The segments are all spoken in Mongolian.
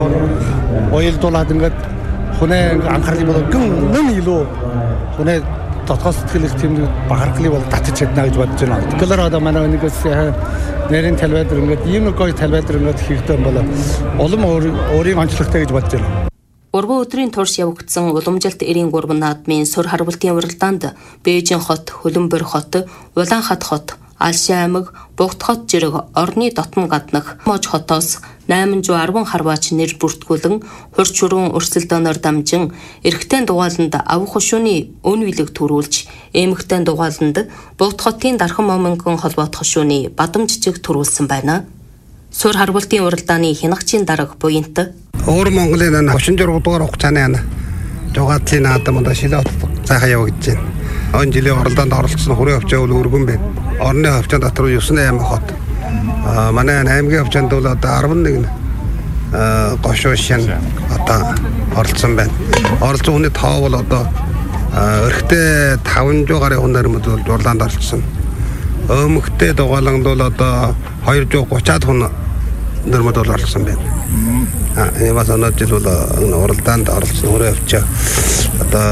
Уялдуулаад ингээд хүнээ анхаарлыг бол гэн илүү хүнээ дотоод сэтгэлийг тийм бахархлыг бол татчих чадна гэж бодож байна. Тэгэхээр одоо манай нэгээс нэрийн талбайд ингээд ийм нэг гоё талбайд ингээд хийхдээ бол улам өөрийн онцлогтой гэж бодож байна. Урган өдрийн турш явагдсан уламжилт 93 наадмын сур харвалтын уралдаанд Бээжин хот, Хөлбөмбөр хот, Улаанхат хот, Алшин аймаг, Бугт хот жирэг орны дотн гаднах Мож хотоос 810 харваач нэр бүртгүүлэн хурц шуруун өрсөлдөөнөөр дамжин эрэгтэй дугааланд авах хошууны өн вилэг төрүүлж, эмэгтэй дугааланд Бугт хотын Дархан Момингон холбоот хошууны бадам жижиг төрүүлсэн байна. Сур харвалтын уралдааны хянагчийн дарга буянт Өөр Монголын 36 дугаар хугацааны жугадлын наадам одоо шилээ цайхан явагдаж байна. Он жилийн оролдоонд оролцсон хүрээ хөвчөө бол өргөн байна. Орны хөвчөө дотор 9 аймаг хот. Манай аймгийн хөвчөнд бол одоо 11 гошуу шин одоо оролцсон байна. Оролцсон хүний тоо бол одоо өрхтэй 500 гаруй хүн нэрмэд бол журлаанд оролцсон. Өмгтэй дугааланд бол одоо 230-аад хүн нэрмэд бол оролцсон байна. Ямаас оноод жил бол уралдаанд оролцсон хүрээ хөвчөө одоо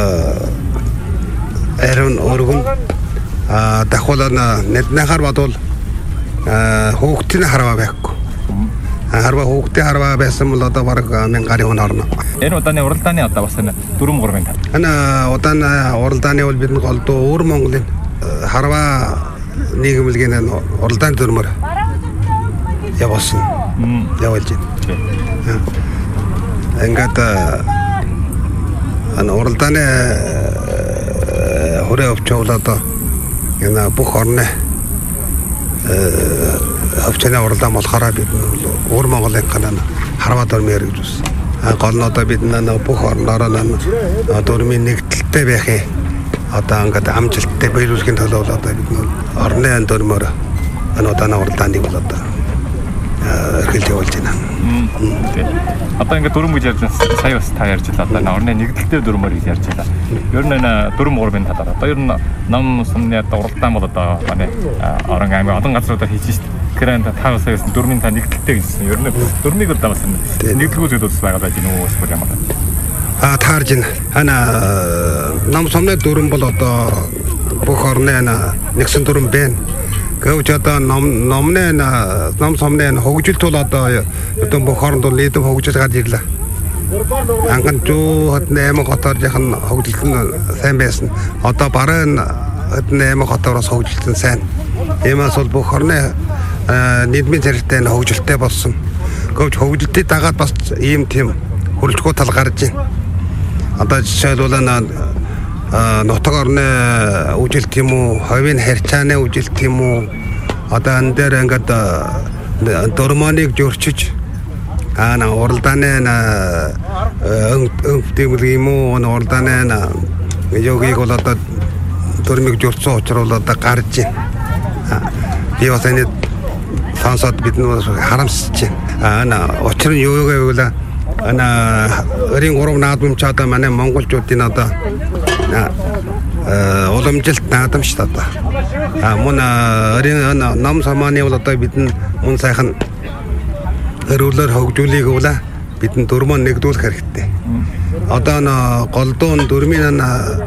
Эрен өргөн дахуулаа нэднахаар бодвол хүүхдийн харваа байхгүй. Харваа хүүхдийн харваа байсан бол одоо бараг 1000 гаруй хүн орно. Энэ удааны уралдааны одоо бас дөрвөн гурвын тал. Энэ удааны уралдааны бол бидний голдуу Өөр Монголын харваа нийгэмлэгийн уралдааны дөрмөр явуулсан. Явуулж байна. Ингээд уралдааны хүрээ өвчөөл одоо энэ бүх орны өвчнөө уралдаан болохоор бид Өөр Монголын канаа харваа дөрмөр гэж үз. Гол нь одоо бид бүх орноор дөрмийн нэгдэлтэй байхын одоо ингээд амжилттай биелүүлэхийн төлөө одоо бид орны дөрмөр удааны уралдааныг бол одоо эргэлж явуулж байна. Одоо ингээд дөрөм гэж ярьж байна. Сая бас та ярьж байлаа. Одоо орны нэгдэлтэй дөрмөр гэж ярьж байлаа. Ер нь энэ дөрөм гурвын талаар. Одоо ер нь ном сумны уралдаан бол одоо манай орон аймаг олон газруудаар хийж шít. Тэгэхээр та бас ярьсан дөрмийн та нэгдэлтэй гэсэн. Ер нь дөрмийг одоо бас нэгдэлгүйд бас байгаа байж гэнэ үү эсвэл ямар. Таарж байна. Ном сумны дөрөм бол одоо бүх орны нэгсэн дөрөм байна. Гэвч одоо ном сумны хөгжилт бол одоо бүх хооронд бол нийтэм хөгжил гарч ирлээ. Анхан зүү хот 8 хотоор яхан хөгжилт нь сайн байсан. Одоо бараг 8 хотоороос хөгжилт нь сайн. Иймээс бол бүх орны нийгмийн зэрэгтэй хөгжилттэй болсон. Гэвч хөгжилтийг дагаад бас ийм тийм хөрөлтгөө тал гарч байна. Одоо жишээлбэл нутаг орны үжилт юм уу, ховийн харьцааны үжилт юм уу, одоо энэ дээр ингээд дөрмөнийг зөрчиж уралдааны өвдөмөл юм уу, уралдааны йогийг бол одоо дөрмийг зөрчсөн учраас одоо гарч байна. Би бас энэ сонсоод бидний харамсаж байна. Учир нь юу гэвэл өрийн 3 наадмч одоо манай монголчуудын одоо уламжилт наадам шүү дээ. Мөн өрийн ном самааны бол одоо бидний мөн сайхан өрөөлөөр хөгжүүлэх үл бидний дөрмөө нэгдүүлэх хэрэгтэй. Одоо голдуун дөрмийн